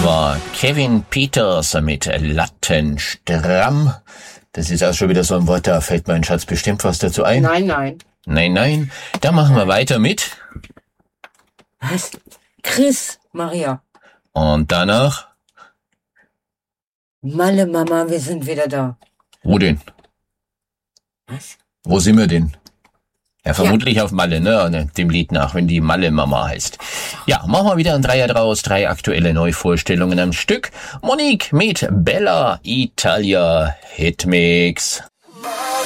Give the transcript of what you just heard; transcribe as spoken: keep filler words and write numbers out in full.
war Kevin Peters mit Lattenstramm. Das ist auch schon wieder so ein Wort, da fällt mein Schatz bestimmt was dazu ein. Nein, nein. Nein, nein. Da machen wir weiter mit. Was? Chris, Maria. Und danach? Malle Mama, wir sind wieder da. Wo denn? Was? Wo sind wir denn? Ja, vermutlich ja. Auf Malle, ne? Dem Lied nach, wenn die Malle-Mama heißt. Ja, machen wir wieder ein Dreier draus. Drei aktuelle Neuvorstellungen am Stück. Monique mit Bella Italia Hitmix.